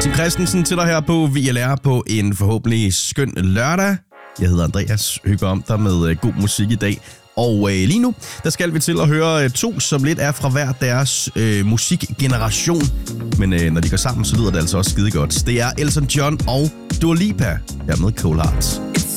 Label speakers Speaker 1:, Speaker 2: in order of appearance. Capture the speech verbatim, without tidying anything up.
Speaker 1: Tim Christensen til dig her på V L R på en forhåbentlig skøn lørdag. Jeg hedder Andreas, hygger om dig med øh, god musik i dag. Og øh, lige nu, der skal vi til at høre øh, to, som lidt er fra hver deres øh, musikgeneration. Men øh, når de går sammen, så lyder det altså også skide godt. Det er Elton John og Dua Lipa, her med Cold Hearts.